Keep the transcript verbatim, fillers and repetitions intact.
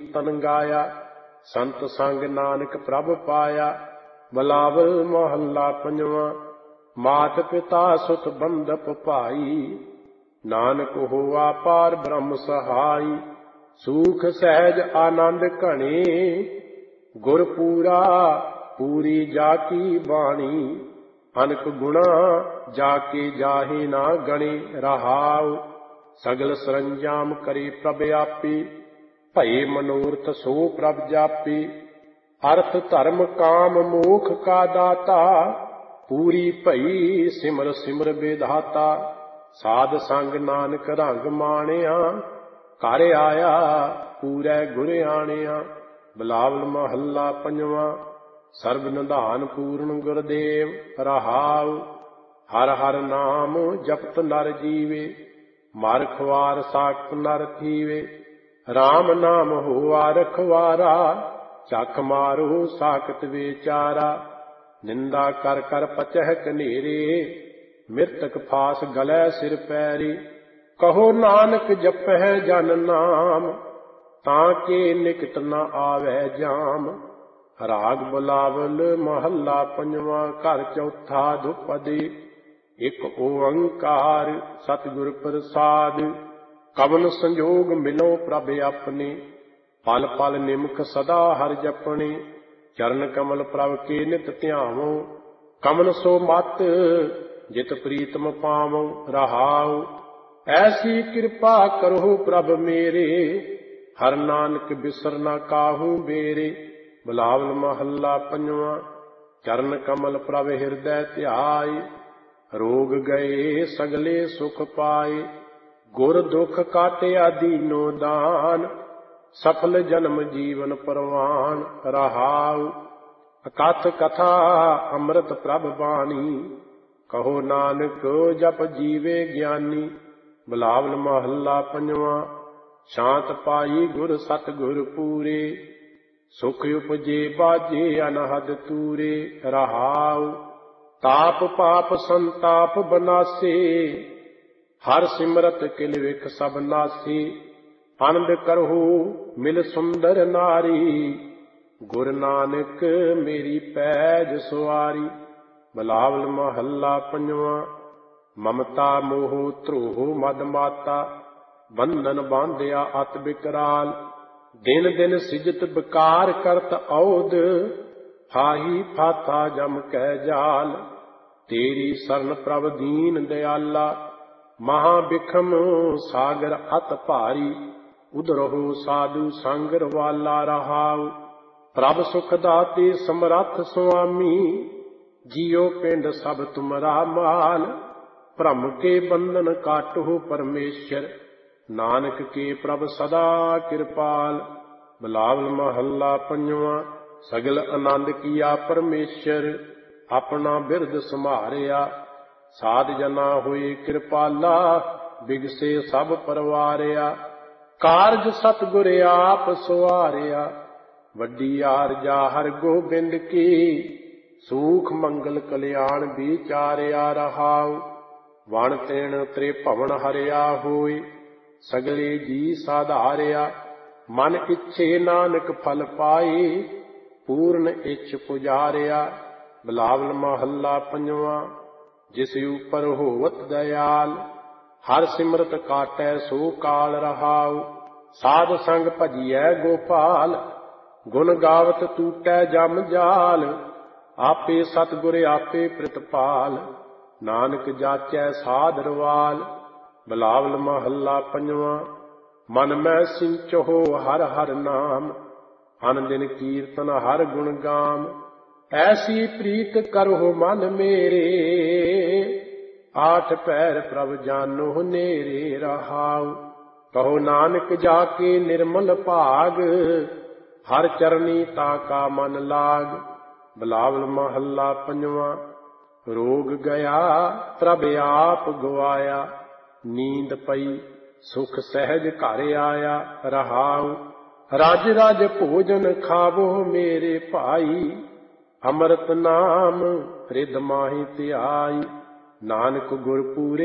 ਤਨ ਗਾਇਆ। ਸੰਤ ਸੰਗ ਨਾਨਕ ਪ੍ਰਭ ਪਾਇਆ। ਬਿਲਾਵਲ ਮਹੱਲਾ ਪੰਜਵਾਂ। ਮਾਤ ਪਿਤਾ ਸੁਤ ਬੰਧਪ ਭਾਈ, ਨਾਨਕ ਹੋਆ ਪਾਰ ਬ੍ਰਹਮ ਸਹਾਈ। ਸੂਖ ਸਹਿਜ ਆਨੰਦ ਘਣੇ, ਗੁਰ ਪੂਰਾ ਪੂਰੀ ਜਾ ਕੀ ਬਾਣੀ। ਅਨਕ ਗੁਣਾ ਜਾ ਕੇ ਜਾਹੇ ਨਾ ਗਣੇ ਰਹਾਉ। ਸਗਲ ਸਰੰਜਾਮ ਕਰੇ ਪ੍ਰਭ ਆਪੇ, ਭਏ ਮਨੋਰਥ ਸੋ ਪ੍ਰਭ ਜਾਪੇ। ਅਰਥ ਧਰਮ ਕਾਮ ਮੋਖ ਕਾ ਦਾਤਾ, ਪੂਰੀ ਭਈ ਸਿਮਰ ਸਿਮਰ ਵਿਧਾਤਾ। ਸਾਧ ਸੰਗ ਨਾਨਕ ਰੰਗ ਮਾਣਿਆ, ਘਰ ਆਇਆ ਪੂਰੈ ਗੁਰ ਆਣਿਆ। ਬਿਲਾਵਲ ਮਹੱਲਾ ਪੰਜਵਾਂ। ਸਰਬ ਨਿਧਾਨ ਪੂਰਨ ਗੁਰਦੇਵ ਰਹਾਉ। ਹਰ ਹਰ ਨਾਮ ਜਪਤ ਨਰ ਜੀਵੇ, ਮਰ ਖੁਆਰ ਸਾਖਤ ਨਰ ਥੀਵੇ। ਰਾਮ ਨਾਮ ਹੋਆ ਰਖਵਾਰਾ, ਚੱਕ ਮਾਰੋ ਸਾਖਤ ਵਿਚਾਰਾ। ਨਿੰਦਾ ਕਰ ਕਰ ਪਚਹਿ ਕਨੇਰੇ, ਮਿਰਤਕ ਫਾਸ ਗਲੈ ਸਿਰ ਪੈਰੇ। ਕਹੋ ਨਾਨਕ ਜਪਹਿ ਜਨ ਨਾਮ, ਤਾਂ ਕੇ ਨਿਕਟ ਨ ਆਵੈ ਜਾਮ। ਰਾਗ ਬਿਲਾਵਲ ਮਹੱਲਾ ਪੰਜਵਾਂ। ਘਰ ਚੌਥਾ ਦੁਪਦੀ। ਇਕ ਓੰਕਾਰ ਸਤਿਗੁਰ ਪ੍ਰਸਾਦਿ, ਕਵਨ ਸੰਜੋਗ ਮਿਲੋ ਪ੍ਰਭ ਆਪਣੇ। ਪਲ ਪਲ ਨਿਮਖ ਸਦਾ ਹਰਿ ਜਪਣੇ, ਚਰਨ ਕਮਲ ਪ੍ਰਭ ਕੇ ਨਿਤ ਧਿਆਵੋ। ਕਮਨ ਸੋ ਮਤ ਜਿਤ ਪ੍ਰੀਤਮ ਪਾਵੋ ਰਹਾਉ। ਐਸੀ ਕਿਰਪਾ ਕਰੋ ਪ੍ਰਭ ਮੇਰੇ, ਹਰਿ ਨਾਨਕ ਬਿਸਰ ਨ ਕਾਹੂ ਬੇਰੇ। ਬਿਲਾਵਲ ਮਹੱਲਾ ਪੰਜਵਾਂ। ਚਰਨ ਕਮਲ ਪ੍ਰਭ ਹਿਰਦੈ ਧਿਆਇ, ਰੋਗ ਗਏ ਸਗਲੇ ਸੁਖ ਪਾਏ। ਗੁਰ ਦੁਖ ਕਾਟਿਆ ਦੀਨੋ ਦਾਨ, ਸਫਲ ਜਨਮ ਜੀਵਨ ਪਰਵਾਨ ਰਹਾਉ। ਅਕਥ ਕਥਾ ਅੰਮ੍ਰਿਤ ਪ੍ਰਭ ਬਾਣੀ, ਕਹੋ ਨਾਨਕ ਜਪ ਜੀਵੇ ਗਿਆਨੀ। ਬਿਲਾਵਲ ਮਹੱਲਾ ਪੰਜਵਾਂ। ਸ਼ਾਂਤ ਪਾਈ ਗੁਰ ਸਤਿਗੁਰ ਪੂਰੇ, ਸੁਖ ਉਪਜੇ ਬਾਜੇ ਅਨਹਦ ਤੂਰੇ ਰਹਾਉ। ਤਾਪ ਪਾਪ ਸੰਤਾਪ ਬਨਾਸੇ, ਹਰ ਸਿਮਰਤ ਕਿਲ ਵਿਖ ਸਭ ਨਾਸੀ। ਆਨੰਦ ਕਰਹੁ ਮਿਲ ਸੁੰਦਰ ਨਾਰੀ, ਗੁਰ ਨਾਨਕ ਮੇਰੀ ਪੈਜ ਸੁਆਰੀ। ਬਿਲਾਵਲ ਮਹੱਲਾ ਪੰਜਵਾਂ। ਮਮਤਾ ਮੋਹ ਧਰੋਹ ਮਦ ਮਾਤਾ, ਬੰਧਨ ਬਾਂਧਿਆ ਅਤ ਬਿਕਰਾਲ। ਦਿਨ ਦਿਨ ਸਿਜਤ ਬਿਕਾਰ ਕਰਤ ਔਧ, ਫਾਹੀ ਫਾਥਾ ਜਮ ਕੈ ਜਾਲ। ਤੇਰੀ ਸਰਨ ਪ੍ਰਭ ਦੀਨ ਦਿਆਲਾ, ਮਹਾ ਬਿਖਮ ਸਾਗਰ ਅਤ ਭਾਰੀ। ਉਧਰਹੁ ਸਾਧੂ ਸੰਗ ਰਵਾਲਾ ਰਹਾਉ। ਪ੍ਰਭ ਸੁਖ ਦਾਤੇ ਸਮਰੱਥ ਸੁਆਮੀ, ਜੀਉ ਪਿੰਡ ਸਭ ਤੁਮਰਾ ਮਾਲ। ਭ੍ਰਮ ਕੇ ਬੰਧਨ ਕਾਟਹੁ ਪਰਮੇਸ਼ਰ, ਨਾਨਕ ਕੇ ਪ੍ਰਭ ਸਦਾ ਕਿਰਪਾਲ। ਬਿਲਾਵਲ ਮਹੱਲਾ ਪੰਜਵਾਂ। ਸਗਲ ਆਨੰਦ ਕੀਆ ਪਰਮੇਸ਼ਰ, ਆਪਣਾ ਬਿਰਦ ਸੰਭਾਰਿਆ। ਸਾਧ ਜਨਾ ਹੋਏ ਕਿਰਪਾਲਾ, ਬਿਗਸੇ ਸਭ ਪਰਵਾਰਿਆ। ਕਾਰਜ ਸਤਿਗੁਰ ਆਪ ਸੁਆਰਿਆ, ਵੱਡੀ ਆਰਜਾ ਹਰਿ ਗੋਬਿੰਦ ਕੀ। ਸੂਖ ਮੰਗਲ ਕਲਿਆਣ ਵਿਚਾਰਿਆ ਰਹਾਉ। ਵਣ ਤ੍ਰਿਣ ਤ੍ਰਿਭਵਨ ਹਰਿਆ ਹੋਏ, ਸਗਲੇ ਜੀ ਸਾਧਾਰਿਆ। ਮਨ ਇੱਛੇ ਨਾਨਕ ਫਲ ਪਾਏ, ਪੂਰਨ ਇੱਛ ਪੁਜਾਰਿਆ। ਬਿਲਾਵਲ ਮਹੱਲਾ ਪੰਜਵਾਂ। ਜਿਸ ਉਪਰ ਹੋਵਤ ਦਇਆਲ, ਹਰ ਸਿਮਰਤ ਕਾਟੈ ਸੋ ਕਾਲ ਰਹਾਉ। ਸਾਧ ਸੰਗ ਭਜੀਐ ਗੋਪਾਲ, ਗੁਣ ਗਾਵਤ ਟੂਟੈ ਜਮ ਜਾਲ। ਆਪੇ ਸਤਿਗੁਰ ਆਪੇ ਪ੍ਰਿਤਪਾਲ, ਨਾਨਕ ਜਾਚੈ ਸਾਧ ਰਵਾਲ। ਬਿਲਾਵਲ ਮਹੱਲਾ ਪੰਜਵਾਂ। ਮਨ ਮੈਂ ਸਿੰਚੋ ਹਰ ਹਰ ਨਾਮ, ਅਨ ਦਿਨ ਕੀਰਤਨ ਹਰ ਗੁਣ ਗਾਮ। ਐਸੀ ਪ੍ਰੀਤ ਕਰਹੁ ਮਨ ਮੇਰੇ, ਆਠ ਪੈਰ ਪ੍ਰਭ ਜਾਨੋ ਨੇਰੇ ਰਹਾਉ। ਕਹੋ ਨਾਨਕ ਜਾ ਕੇ ਨਿਰਮਲ ਭਾਗ, ਹਰ ਚਰਨੀ ਤਾ ਕਾ ਮਨ ਲਾਗ। ਬਿਲਾਵਲ ਮਹੱਲਾ ਪੰਜਵਾਂ। ਰੋਗ ਗਿਆ ਪ੍ਰਭ ਆਪ ਗਵਾਇਆ, ਨੀਂਦ ਪਈ ਸੁਖ ਸਹਿਜ ਘਰ ਆਇਆ ਰਹਾਉ। ਰਜ ਰਜ ਭੋਜਨ ਖਾਵੋ ਮੇਰੇ ਭਾਈ, ਅੰਮ੍ਰਿਤ ਨਾਮ ਰਿਦ ਮਾਹੀ ਧਿਆਈ। ਨਾਨਕ ਗੁਰ ਪੂਰੇ